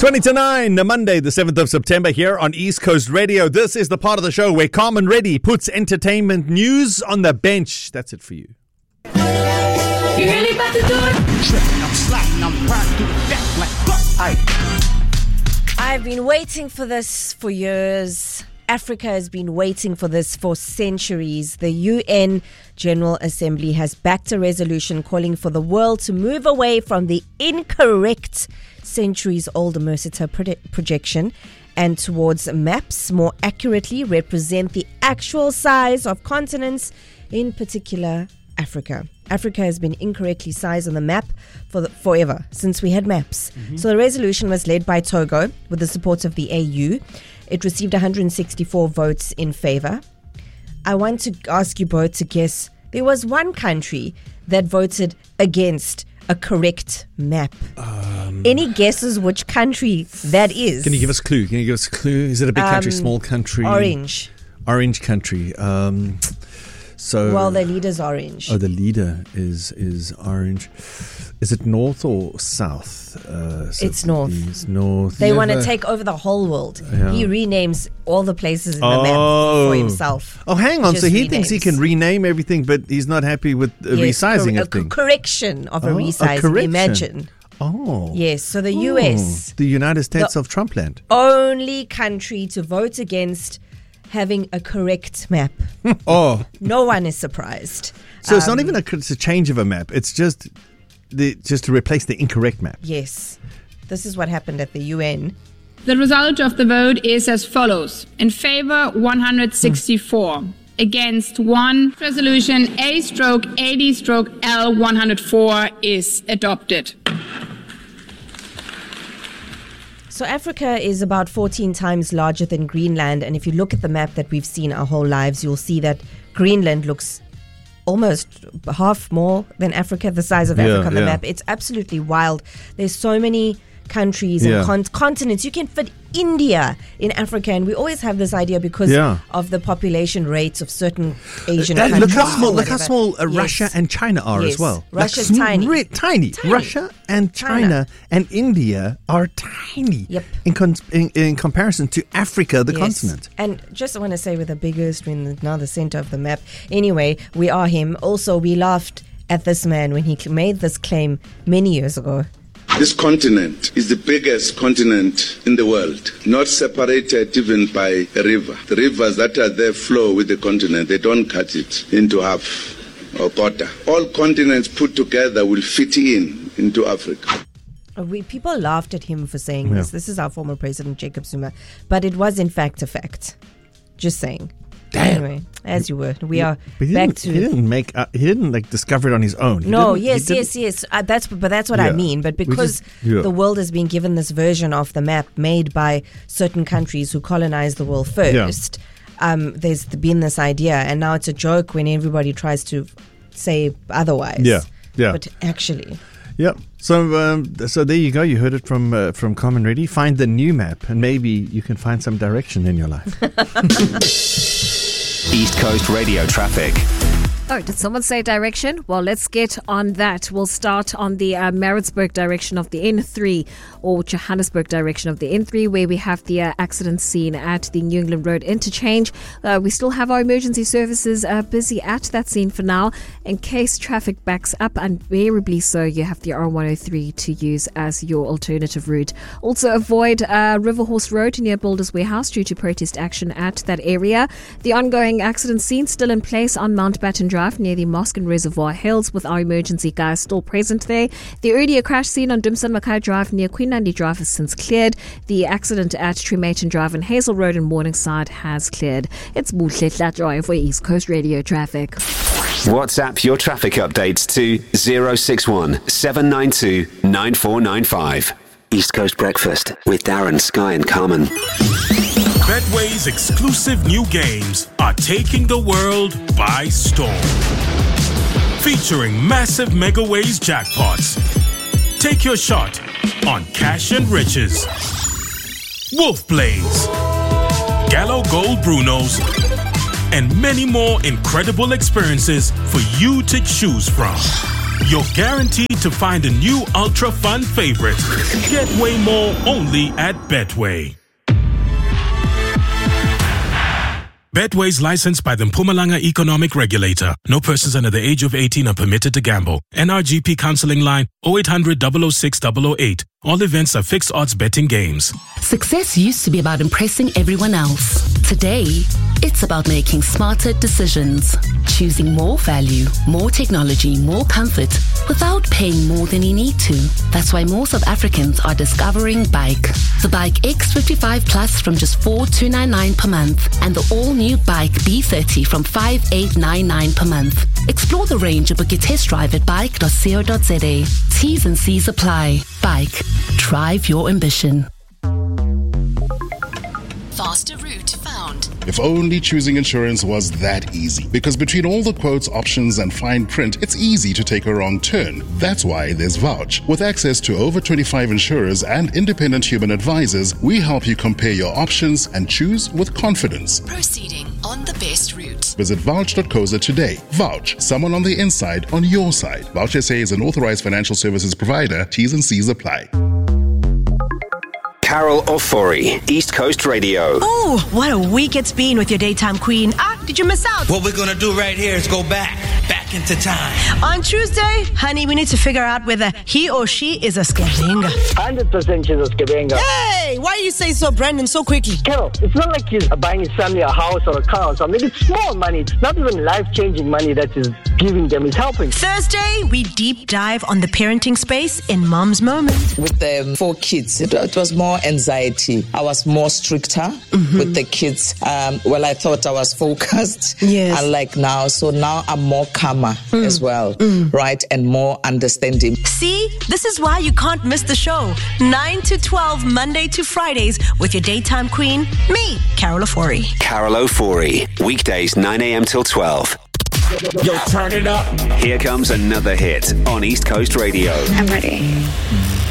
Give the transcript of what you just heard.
20 to 9, Monday, the 7th of September here on East Coast Radio. This is the part of the show where Carmen Reddy puts entertainment news on the bench. That's it for you. You really about to do it? Tripping, I'm sliding, I'm riding through the deck like, I've been waiting for this for years. Africa has been waiting for this for centuries. The UN General Assembly has backed a resolution calling for the world to move away from the incorrect centuries-old Mercator projection and towards maps more accurately represent the actual size of continents, in particular Africa. Africa has been incorrectly sized on the map forever, since we had maps. So the resolution was led by Togo with the support of the AU. It received 164 votes in favor. I want to ask you both to guess. There was one country that voted against a correct map. Any guesses which country that is? Can you give us a clue? Is it a big country, small country? Orange. Orange country. Well, the leader's orange. Oh, the leader is orange. Is it north or south? It's north. It's north. They want to take over the whole world. Yeah. He renames all the places in the map for himself. Oh, hang on. Just So he renames. thinks he can rename everything, but he's not happy with resizing a of things. correction of a resizing. correction. Imagine. Oh. Yes, so the US, the United States of Trumpland. only country to vote against having a correct map. Oh. No one is surprised. So it's not even it's a change of a map. It's just to replace the incorrect map. Yes. This is what happened at the UN. The result of the vote is as follows. In favor, 164. Against 1. Resolution A/AD/L 104 is adopted. So Africa is about 14 times larger than Greenland. And if you look at the map that we've seen our whole lives, you'll see that Greenland looks almost half more than Africa, the size of Africa on the map. It's absolutely wild. There's so many countries and continents. You can fit India in Africa, and we always have this idea because of the population rates of certain Asian countries. Look how small Russia and China are as well. Russia's tiny. Tiny. Russia and China and India are tiny in comparison to Africa, the continent. And just want to say, with the biggest, now the center of the map. Anyway, we are him. Also, we laughed at this man when he made this claim many years ago. This continent is the biggest continent in the world, not separated even by a river. The rivers that are there flow with the continent. They don't cut it into half or quarter. All continents put together will fit into Africa. People laughed at him for saying this. This is our former president, Jacob Zuma. But it was, in fact, a fact. Just saying. Damn. Anyway, as you were, we are He back to. He didn't discover it on his own. Yes. That's what I mean. But because the world has been given this version of the map made by certain countries who colonized the world first, there's been this idea, and now it's a joke when everybody tries to say otherwise. Yeah. But actually. Yep. So there you go. You heard it from Carmen Reddy. Find the new map, and maybe you can find some direction in your life. East Coast Radio traffic. Oh, did someone say direction? Well, let's get on that. We'll start on the Maritzburg direction of the N3 or Johannesburg direction of the N3, where we have the accident scene at the New England Road interchange. We still have our emergency services busy at that scene for now. In case traffic backs up, invariably so, you have the R103 to use as your alternative route. Also avoid Riverhorse Road near Builders Warehouse due to protest action at that area. The ongoing accident scene still in place on Mountbatten Drive near the Mosque and Reservoir Hills, with our emergency guys still present there. The earlier crash scene on Dumson Mackay Drive near Queen Nandi Drive has since cleared. The accident at Trematon Drive and Hazel Road in Morningside has cleared. It's Buhle Tlajoy for East Coast Radio traffic. WhatsApp your traffic updates to 061 792 9495. East Coast Breakfast with Darren, Sky and Carmen. Betway's exclusive new games are taking the world by storm. Featuring massive Megaways jackpots. Take your shot on Cash and Riches, Wolf Blaze, Gallo Gold Brunos, and many more incredible experiences for you to choose from. you're guaranteed to find a new ultra fun favorite. Get way more only at Betway. Betway is licensed by the Mpumalanga Economic Regulator. No persons under the age of 18 are permitted to gamble. NRGP counseling line 0800 006 008. All events are fixed odds betting games. Success used to be about impressing everyone else. Today, it's about making smarter decisions. Choosing more value, more technology, more comfort without paying more than you need to. That's why more South Africans are discovering Bike. The Bike X55 Plus from just 4,299 per month and the all-new Bike B30 from 5,899 per month. Explore the range and book your test drive at bike.co.za. T's and C's apply. Bike. Drive your ambition. Faster route found. If only choosing insurance was that easy. Because between all the quotes, options, and fine print, it's easy to take a wrong turn. That's why there's Vouch. With access to over 25 insurers and independent human advisors, we help you compare your options and choose with confidence. Proceeding on the best route. Visit vouch.co.za today. Vouch, someone on the inside on your side. Vouch SA is an authorized financial services provider. T's and C's apply. Carol Ofori, East Coast Radio. Oh, what a week it's been with your daytime queen. Did you miss out? What we're going to do right here is go back into time. On Tuesday, honey, we need to figure out whether he or she is a scavenga. 100% she's a scavenga. Hey, why you say so, Brandon, so quickly? Carol, it's not like he's buying his family a house or a car or something. It's small money. It's not even life-changing money that is giving them. It's helping. Thursday, we deep dive on the parenting space in Mom's Moment. With the 4 kids, it was more anxiety. I was more stricter with the kids. I thought I was focused. Yes. Unlike now. So now I'm more calmer as well, right? And more understanding. See, this is why you can't miss the show. 9 to 12, Monday to Fridays, with your daytime queen, me, Carol Ofori. Carol Ofori, weekdays 9 a.m. till 12. Yo, turn it up. Here comes another hit on East Coast Radio. I'm ready.